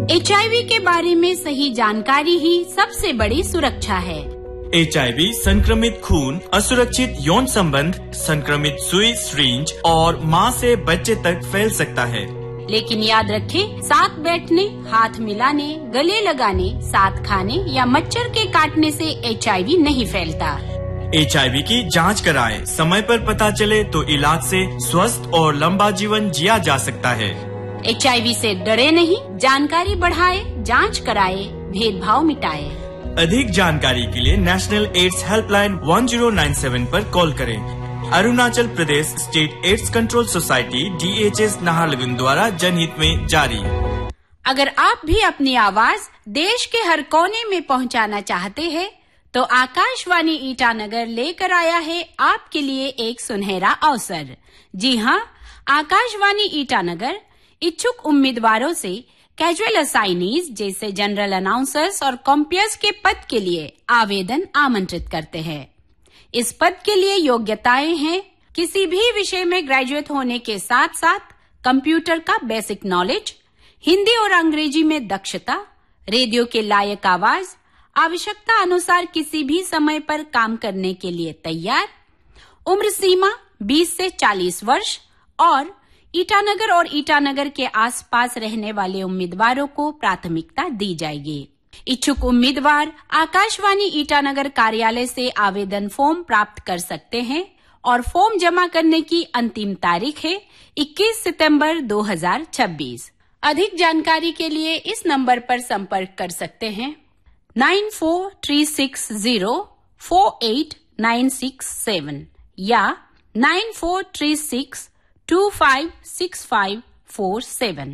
HIV के बारे में सही जानकारी ही सबसे बड़ी सुरक्षा है। HIV संक्रमित खून, असुरक्षित यौन संबंध, संक्रमित सुई, सिरिंज और मां से बच्चे तक फैल सकता है। लेकिन याद रखें, साथ बैठने, हाथ मिलाने, गले लगाने, साथ खाने या मच्छर के काटने से HIV नहीं फैलता। HIV की जांच कराएं। समय पर पता चले तो इलाज से स्वस्थ और लंबा जीवन जिया जा सकता है। HIV से डरे नहीं, जानकारी बढ़ाए, जांच कराए, भेदभाव मिटाए। अधिक जानकारी के लिए नेशनल एड्स हेल्पलाइन 1097 पर कॉल करें। Arunachal Pradesh state AIDS control society DHS Naharlagun द्वारा जनहित में जारी। अगर आप भी अपनी आवाज देश के हर कोने में पहुंचाना चाहते हैं, तो आकाशवाणी ईटानगर लेकर आया है आपके लिए एक सुनहरा अवसर। जी हाँ, आकाशवाणी ईटानगर इच्छुक उम्मीदवारों से कैजुअल असाइनीज जैसे जनरल अनाउंसर्स और कॉम्पियर्स के पद के लिए आवेदन आमंत्रित करते हैं। इस पद के लिए योग्यताएं हैं किसी भी विषय में ग्रेजुएट होने के साथ साथ कंप्यूटर का बेसिक नॉलेज, हिंदी और अंग्रेजी में दक्षता, रेडियो के लायक आवाज, आवश्यकता अनुसार किसी भी समय पर काम करने के लिए तैयार, उम्र सीमा 20 से 40 वर्ष और ईटानगर और ईटानगर के आसपास रहने वाले उम्मीदवारों को प्राथमिकता दी जाएगी। इच्छुक उम्मीदवार आकाशवाणी ईटानगर कार्यालय से आवेदन फॉर्म प्राप्त कर सकते हैं और फॉर्म जमा करने की अंतिम तारीख है 21 सितंबर 2026। अधिक जानकारी के लिए इस नंबर पर संपर्क कर सकते हैं 9436048967 या 9436256547।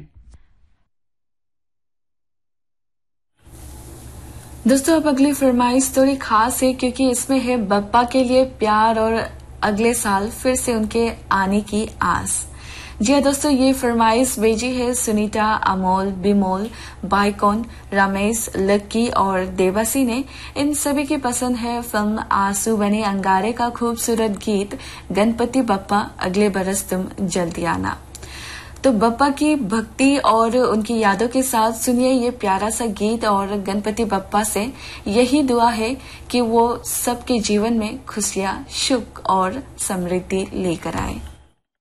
दोस्तों, अब अगली फरमाइश थोड़ी खास है क्योंकि इसमें है बप्पा के लिए प्यार और अगले साल फिर से उनके आने की आस। जी हाँ दोस्तों, ये फरमाइश भेजी है सुनीता, अमोल, बिमोल, बाइकॉन, रमेश, लक्की और देवासी ने। इन सभी की पसंद है फिल्म आंसू बने अंगारे का खूबसूरत गीत गणपति बप्पा अगले बरस तुम जल्दी आना। तो बप्पा की भक्ति और उनकी यादों के साथ सुनिए ये प्यारा सा गीत और गणपति बप्पा से यही दुआ है कि वो सबके जीवन में खुशियां, सुख और समृद्धि लेकर आए।